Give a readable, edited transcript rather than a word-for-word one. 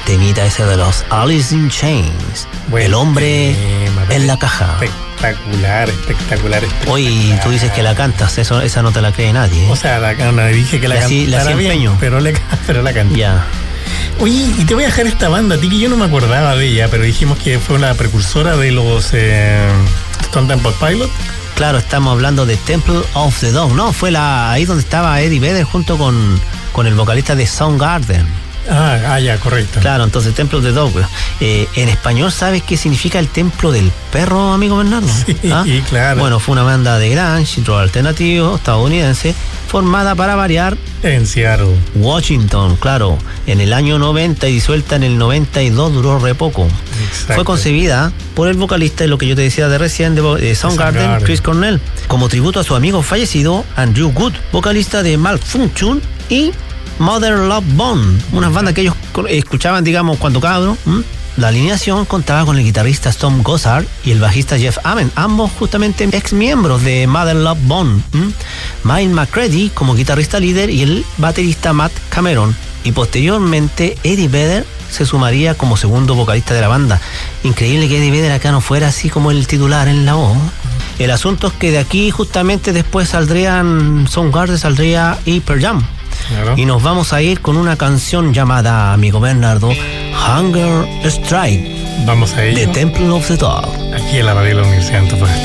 temita ese de los Alice in Chains. Buen el hombre tema, en la caja. Espectacular. Oye, tú dices que la cantas, esa no te la cree nadie, ¿eh? O sea, no dije que la cantara bien, empeño. pero la canté. Ya. Oye, y te voy a dejar esta banda, a ti que yo no me acordaba de ella, pero dijimos que fue una precursora de los Stone Temple Pilots. Claro, estamos hablando de Temple of the Dog, ¿no? Fue ahí donde estaba Eddie Vedder junto con el vocalista de Soundgarden. Ya, correcto. Claro, entonces Temple of the Dog. En español, ¿sabes qué significa el templo del perro, amigo Bernardo? Sí, claro. Bueno, fue una banda de grunge y rock alternativo estadounidense formada para variar en Seattle, Washington, claro, en el año 90 y disuelta en el 92, duró re poco. Exacto. Fue concebida por el vocalista, lo que yo te decía de recién, de Soundgarden, Chris Cornell, como tributo a su amigo fallecido, Andrew Wood, vocalista de Malfunction y Mother Love Bone, unas bandas que ellos escuchaban, digamos, cuando cabros. La alineación contaba con el guitarrista Tom Gossard y el bajista Jeff Ament, ambos justamente ex miembros de Mother Love Bone. Mike McCready como guitarrista líder y el baterista Matt Cameron. Y posteriormente Eddie Vedder se sumaría como segundo vocalista de la banda. Increíble que Eddie Vedder acá no fuera así como el titular en la voz. El asunto es que de aquí justamente después saldrían Soundgarden, saldría y Pearl Jam. Claro. Y nos vamos a ir con una canción llamada, amigo Bernardo, Hunger Strike. Vamos a ello. The Temple of the Dog. Aquí en la radio de la Universidad de Antofagasta.